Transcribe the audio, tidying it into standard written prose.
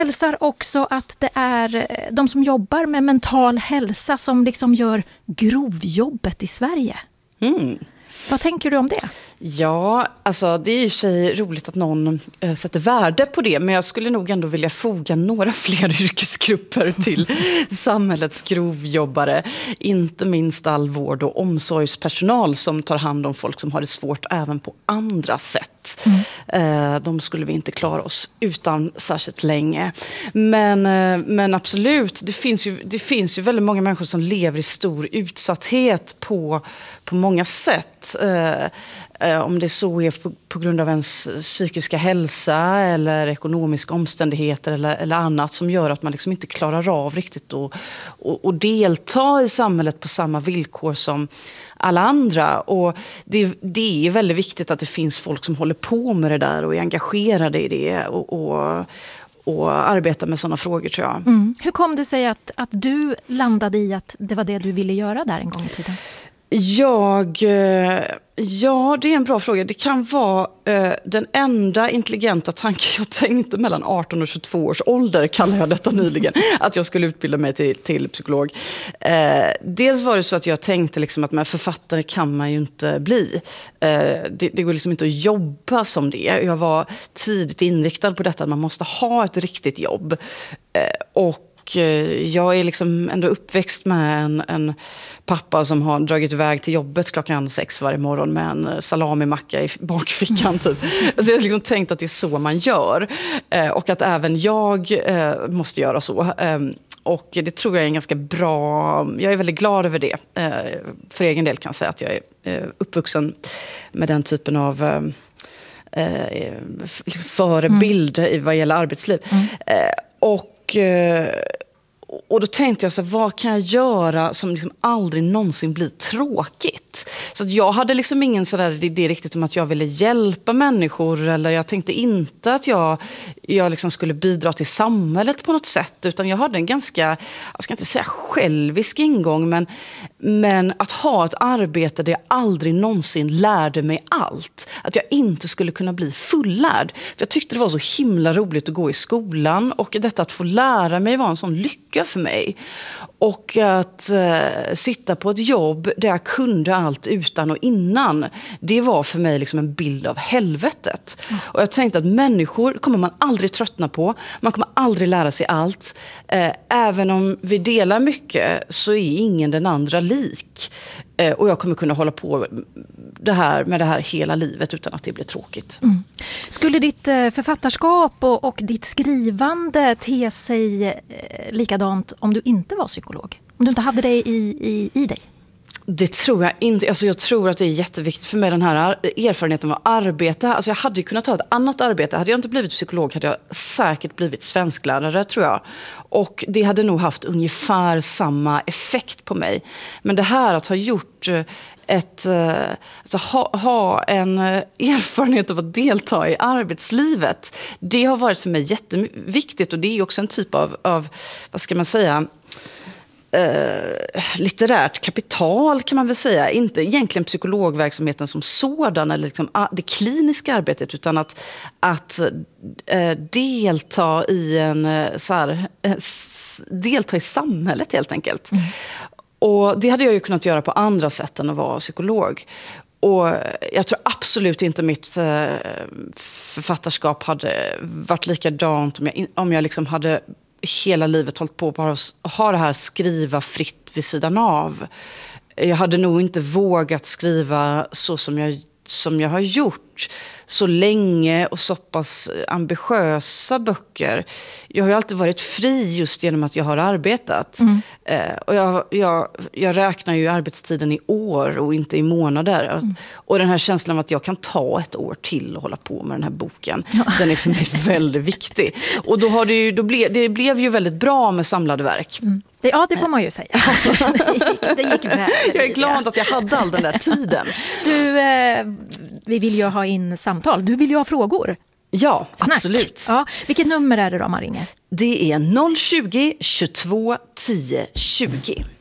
hälsar också att det är de som jobbar med mental hälsa som liksom gör grovjobbet i Sverige. Vad tänker du om det? Ja, alltså det är ju sig roligt att någon sätter värde på det, men jag skulle nog ändå vilja foga några fler yrkesgrupper till samhällets grovjobbare. Inte minst all vård- och omsorgspersonal som tar hand om folk som har det svårt även på andra sätt. De skulle vi inte klara oss utan särskilt länge. Men absolut, det finns ju väldigt många människor som lever i stor utsatthet på många sätt. Om det så är på grund av ens psykiska hälsa eller ekonomiska omständigheter eller annat som gör att man liksom inte klarar av riktigt att delta i samhället på samma villkor som alla andra. Och det är väldigt viktigt att det finns folk som håller på med det där och är engagerade i det och arbetar med sådana frågor, tror jag. Hur kom det sig att du landade i att det var det du ville göra där en gång i tiden? Ja, det är en bra fråga. Det kan vara den enda intelligenta tanken jag tänkte mellan 18 och 22 års ålder, kallar jag detta nyligen, att jag skulle utbilda mig till psykolog. Dels var det så att jag tänkte liksom att med författare kan man ju inte bli. Det går liksom inte att jobba som det. Jag var tidigt inriktad på detta, att man måste ha ett riktigt jobb. Och jag är liksom ändå uppväxt med en pappa som har dragit iväg till jobbet 6:00 varje morgon med en salamimacka i bakfickan typ. Så jag har liksom tänkt att det är så man gör. Och att även jag måste göra så. Och det tror jag är en ganska bra... Jag är väldigt glad över det. För egen del kan jag säga att jag är uppvuxen med den typen av förebild vad gäller arbetsliv. Och då tänkte jag så här, vad kan jag göra som liksom aldrig någonsin blir tråkigt? Så att jag hade liksom ingen sådär idé riktigt om att jag ville hjälpa människor, eller jag tänkte inte att jag liksom skulle bidra till samhället på något sätt, utan jag hade en ganska, jag ska inte säga självisk ingång, men att ha ett arbete där jag aldrig någonsin lärde mig allt. Att jag inte skulle kunna bli fullärd. För jag tyckte det var så himla roligt att gå i skolan, och detta att få lära mig var en sån lycka för mig. Och att sitta på ett jobb där jag kunde allt utan och innan, det var för mig liksom en bild av helvetet. Och jag tänkte att människor kommer man aldrig tröttna på. Man kommer aldrig lära sig allt. Även om vi delar mycket så är ingen den andra lik. Och jag kommer kunna hålla på med det här hela livet utan att det blir tråkigt. Skulle ditt författarskap och ditt skrivande te sig likadant om du inte var psykolog? Om du inte hade det i dig? Det tror jag inte. Alltså jag tror att det är jätteviktigt för mig, den här erfarenheten av att arbeta. Alltså jag hade ju kunnat ta ett annat arbete. Hade jag inte blivit psykolog hade jag säkert blivit svensklärare, tror jag. Och det hade nog haft ungefär samma effekt på mig. Men det här att ha gjort ha en erfarenhet av att delta i arbetslivet, det har varit för mig jätteviktigt. Och det är också en typ av vad ska man säga, litterärt kapital, kan man väl säga. Inte egentligen psykologverksamheten som sådan eller liksom det kliniska arbetet, utan att delta i delta i samhället helt enkelt. Och det hade jag ju kunnat göra på andra sätt än att vara psykolog. Och jag tror absolut inte mitt författarskap hade varit likadant om jag liksom hade hela livet hållit på bara att ha det här skriva fritt vid sidan av. Jag hade nog inte vågat skriva så som jag har gjort så länge och så pass ambitiösa böcker. Jag har ju alltid varit fri just genom att jag har arbetat. Och jag räknar ju arbetstiden i år och inte i månader. Och den här känslan av att jag kan ta ett år till och hålla på med den här boken, den är för mig väldigt viktig. Och då det blev ju väldigt bra med samlade verk. Ja, det får man ju säga. Det gick väl. Jag är glad att jag hade all den där tiden. Du, vi vill ju ha in samtal. Du vill ju ha frågor. Ja, Snack. Absolut. Ja, vilket nummer är det då man ringer? Det är 020 22 10 20.